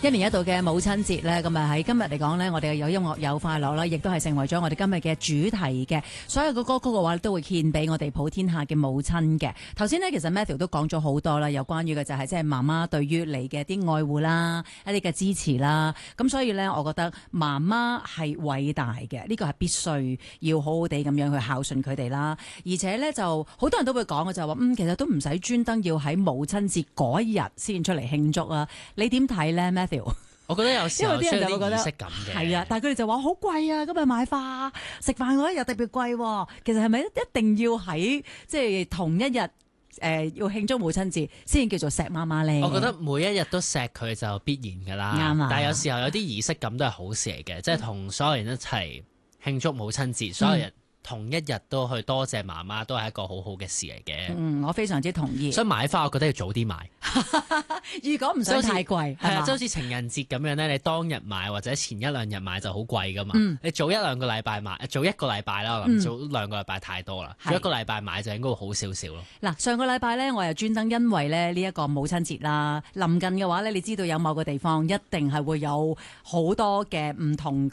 一年一度嘅母親節咧，咁啊喺今日嚟講咧，我哋有音樂有快樂啦，亦都係成為咗我哋今日嘅主題嘅。所有嘅歌曲嘅話都會獻俾我哋普天下嘅母親嘅。頭先呢，其實 Matthew 都講咗好多啦，有關於嘅就係即係媽媽對於你嘅啲愛護啦，一啲嘅支持啦。咁所以咧，我覺得媽媽係偉大嘅，呢個係必須要好好地咁樣去孝順佢哋啦。而且咧，就好多人都會講嘅就係話，其實都唔使專登要喺母親節嗰一日先出嚟慶祝啊。你點睇咧 Matthew？ 我覺得有時候需要啲儀式感嘅， 係啊，但係佢哋就話好貴啊！今日買花食飯嗰一日特別貴喎。其實係咪一定要喺即係同一日要慶祝母親節先叫做錫媽媽咧？ 我覺得每一日都錫佢就必然㗎啦。 啱啊！ 但係有時候有啲儀式感都係好事嚟嘅，即係同所有人一齊慶祝母親節，所有人同一日都去多謝媽媽，都係一個好好嘅事嚟嘅。 我非常之同意。 所以買花，我覺得要早啲買。 如果唔想太貴， 係啊，即係好似情人節咁樣咧，你當日買或者前一兩日買就好貴噶嘛。你早一兩個禮拜買，早一個禮拜啦，我諗早兩個禮拜太多啦。早一個禮拜買就應該會好少少咯。 嗱，上個禮拜咧，我又專登因為咧呢一個母親節啦，臨近嘅話咧，你知道有某個地方一定係會有好多嘅唔同